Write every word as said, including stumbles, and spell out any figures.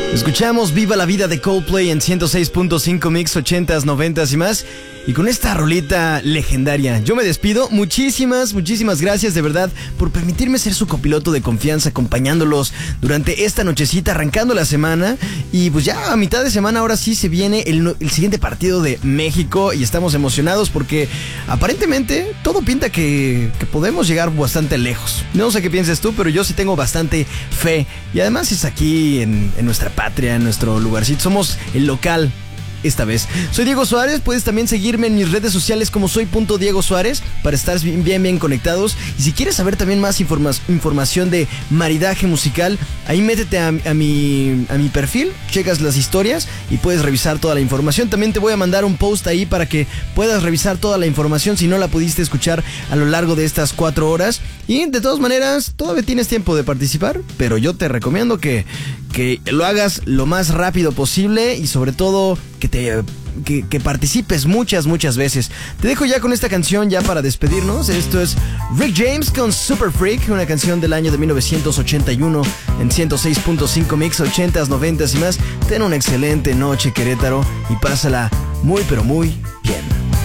Escuchamos Viva la Vida de Coldplay en ciento seis punto cinco Mix, ochentas, noventas y más. Y con esta rolita legendaria, yo me despido. Muchísimas, muchísimas gracias de verdad por permitirme ser su copiloto de confianza, acompañándolos durante esta nochecita, arrancando la semana. Y pues ya a mitad de semana ahora sí se viene el, el siguiente partido de México y estamos emocionados porque aparentemente todo pinta que, que podemos llegar bastante lejos. No sé qué pienses tú, pero yo sí tengo bastante fe. Y además es aquí en, en nuestra patria, en nuestro lugarcito. Somos el local esta vez. Soy Diego Suárez, puedes también seguirme en mis redes sociales como soy.diego Suárez para estar bien, bien, bien conectados. Y si quieres saber también más informa- información de maridaje musical, ahí métete a, a, mi, a mi perfil, checas las historias y puedes revisar toda la información. También te voy a mandar un post ahí para que puedas revisar toda la información si no la pudiste escuchar a lo largo de estas cuatro horas. Y de todas maneras, todavía tienes tiempo de participar, pero yo te recomiendo que, que lo hagas lo más rápido posible y sobre todo que te que, que participes muchas, muchas veces. Te dejo ya con esta canción ya para despedirnos. Esto es Rick James con Super Freak, una canción del año de mil novecientos ochenta y uno en ciento seis punto cinco Mix, ochentas, noventas y más. Ten una excelente noche, Querétaro, y pásala muy, pero muy bien.